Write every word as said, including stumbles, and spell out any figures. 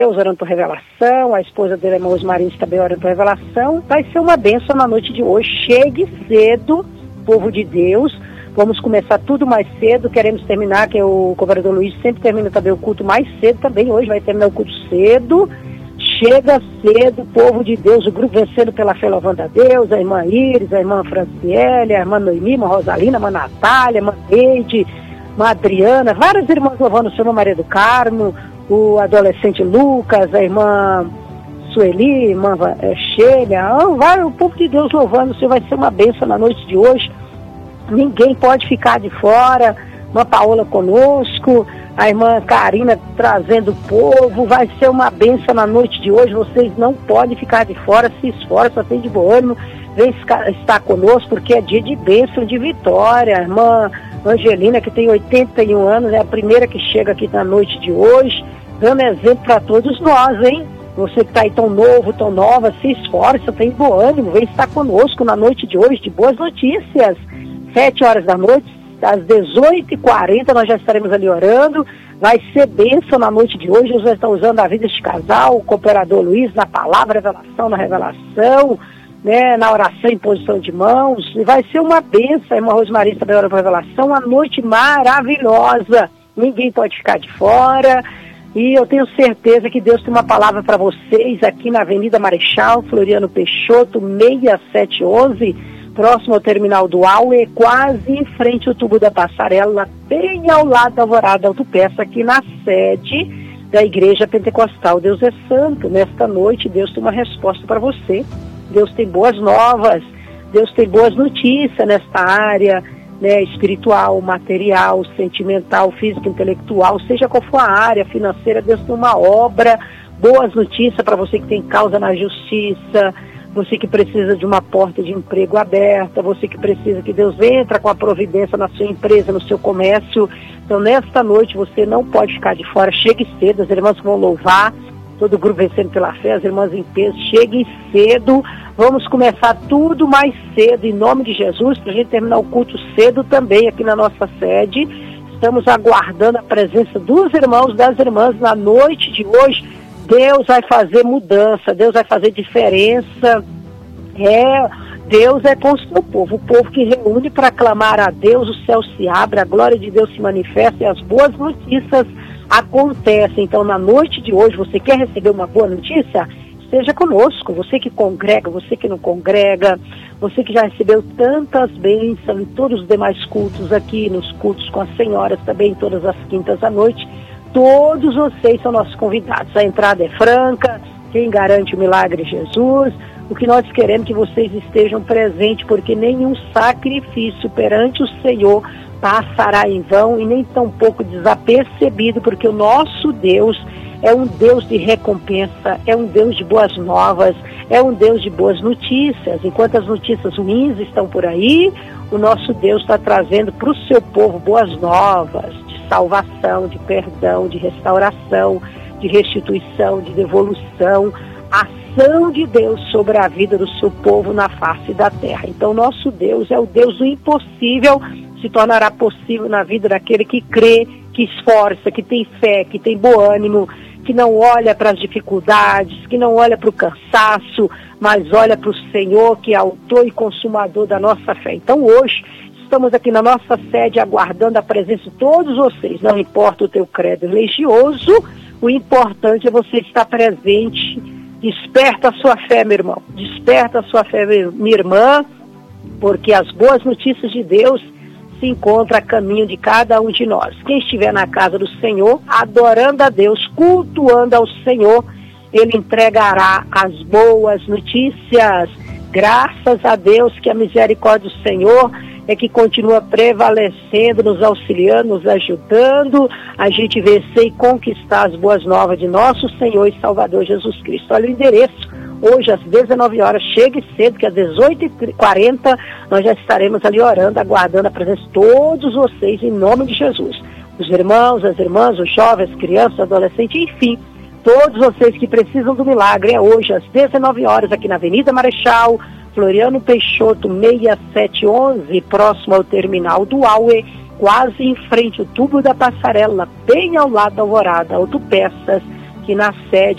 Deus orando por revelação, a esposa dele, a irmã Osmarinho, também orando por revelação. Vai ser uma bênção na noite de hoje. Chegue cedo, povo de Deus. Vamos começar tudo mais cedo. Queremos terminar, que o cooperador Luiz sempre termina também o culto mais cedo. Também hoje vai terminar o culto cedo. Chega cedo, povo de Deus, o grupo Vencendo pela Fé, louvando a Deus, a irmã Iris, a irmã Franciele, a irmã Noemi, a irmã Rosalina, a irmã Natália, a irmã Neide, a irmã Adriana, várias irmãs louvando o Senhor, Maria do Carmo, o adolescente Lucas, a irmã Sueli, a irmã Sheila, oh, o povo de Deus louvando o Senhor. Vai ser uma bênção na noite de hoje. Ninguém pode ficar de fora. Irmã Paola conosco, a irmã Karina trazendo o povo. Vai ser uma bênção na noite de hoje. Vocês não podem ficar de fora, se esforça, tem de bom ânimo, vem estar conosco, porque é dia de bênção, de vitória. A irmã Angelina, que tem oitenta e um anos, é a primeira que chega aqui na noite de hoje, dando exemplo para todos nós, hein? Você que está aí tão novo, tão nova, se esforça, tem bom ânimo, vem estar conosco na noite de hoje de boas notícias. Sete horas da noite, às dezoito e quarenta, nós já estaremos ali orando. Vai ser bênção na noite de hoje. Deus vai estar usando a vida deste casal, o cooperador Luiz, na palavra, revelação, na revelação, né, na oração em posição de mãos. E vai ser uma bênção. A irmã Rosmaria também ora por revelação. Uma noite maravilhosa. Ninguém pode ficar de fora. E eu tenho certeza que Deus tem uma palavra para vocês aqui na Avenida Marechal Floriano Peixoto, seis sete um um, próximo ao terminal do Aue, quase em frente ao tubo da passarela, bem ao lado da Alvorada Autopeça, aqui na sede da Igreja Pentecostal. Deus é santo. Nesta noite, Deus tem uma resposta para você. Deus tem boas novas. Deus tem boas notícias nesta área, né, espiritual, material, sentimental, física, intelectual, seja qual for a área financeira. Deus tem uma obra, boas notícias para você que tem causa na justiça, você que precisa de uma porta de emprego aberta, você que precisa que Deus entre com a providência na sua empresa, no seu comércio. Então, nesta noite, você não pode ficar de fora. Chegue cedo, as irmãs vão louvar, todo o grupo Vencendo pela Fé, as irmãs em peso, cheguem cedo. Vamos começar tudo mais cedo, em nome de Jesus, para a gente terminar o culto cedo também aqui na nossa sede. Estamos aguardando a presença dos irmãos, das irmãs na noite de hoje. Deus vai fazer mudança, Deus vai fazer diferença. É, Deus é com o seu povo, o povo que reúne para clamar a Deus, o céu se abre, a glória de Deus se manifesta e as boas notícias acontecem. Então, na noite de hoje, você quer receber uma boa notícia? Esteja conosco, você que congrega, você que não congrega, você que já recebeu tantas bênçãos em todos os demais cultos aqui, nos cultos com as senhoras também, todas as quintas à noite. Todos vocês são nossos convidados. A entrada é franca, quem garante o milagre é Jesus. O que nós queremos é que vocês estejam presentes, porque nenhum sacrifício perante o Senhor passará em vão e nem tampouco desapercebido, porque o nosso Deus é um Deus de recompensa, é um Deus de boas novas, é um Deus de boas notícias. Enquanto as notícias ruins estão por aí, o nosso Deus está trazendo para o seu povo boas novas, de salvação, de perdão, de restauração, de restituição, de devolução, ação de Deus sobre a vida do seu povo na face da terra. Então, nosso Deus é o Deus do impossível, se tornará possível na vida daquele que crê, que esforça, que tem fé, que tem bom ânimo, que não olha para as dificuldades, que não olha para o cansaço, mas olha para o Senhor, que é autor e consumador da nossa fé. Então, hoje, estamos aqui na nossa sede aguardando a presença de todos vocês. Não importa o teu credo religioso, o importante é você estar presente. Desperta a sua fé, meu irmão. Desperta a sua fé, minha irmã, porque as boas notícias de Deus se encontram a caminho de cada um de nós. Quem estiver na casa do Senhor, adorando a Deus, cultuando ao Senhor, Ele entregará as boas notícias. Graças a Deus que a misericórdia do Senhor é que continua prevalecendo, nos auxiliando, nos ajudando a gente vencer e conquistar as boas novas de nosso Senhor e Salvador Jesus Cristo. Olha o endereço, hoje às dezenove horas, chegue cedo, que às dezoito e quarenta nós já estaremos ali orando, aguardando a presença de todos vocês, em nome de Jesus. Os irmãos, as irmãs, os jovens, as crianças, os adolescentes, enfim, todos vocês que precisam do milagre, é hoje às dezenove horas, aqui na Avenida Marechal Floriano Peixoto, seis sete um um, próximo ao terminal do Aue, quase em frente ao tubo da passarela, bem ao lado da Alvorada Autopeças. aqui na sede